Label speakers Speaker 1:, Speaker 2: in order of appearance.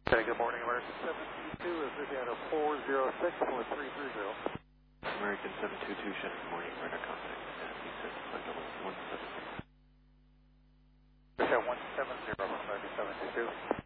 Speaker 1: Okay, good morning, American 722 is Indiana 406-4330.
Speaker 2: American 722, Shannon, good morning, radar contact, P6, flight level 170.
Speaker 1: Okay, 170, American 722.